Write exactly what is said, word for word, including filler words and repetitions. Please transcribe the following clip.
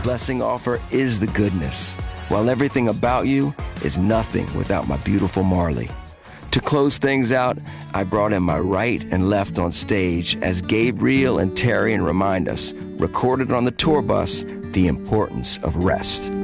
blessing offer is the goodness, while everything about you is nothing without my beautiful Marley. To close things out, I brought in my right and left on stage as Gabriel and Terrian remind us, recorded on the tour bus, the importance of rest.